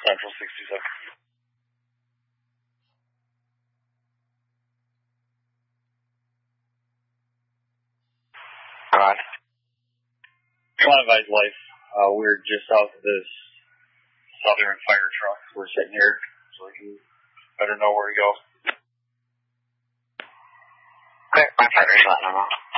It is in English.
Central 67. Go on. Come on, advise life. We're just south of this Southern fire truck. We're sitting here, so we can better know where to go. Okay, my partner's letting them know.